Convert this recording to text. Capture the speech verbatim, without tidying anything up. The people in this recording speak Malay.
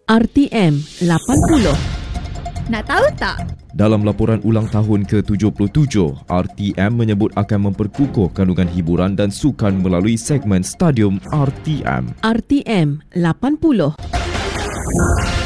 R T M lapan puluh. Nak tahu tak? Dalam laporan ulang tahun ke tujuh puluh tujuh, R T M menyebut akan memperkukuh kandungan hiburan dan sukan melalui segmen Stadium R T M. R T M lapan puluh.